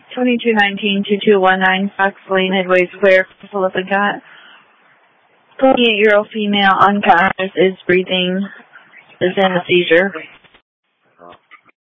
2219-2219 Fox Lane, Midway Square, Philippincott. 28-year-old female unconscious, is breathing, is in a seizure.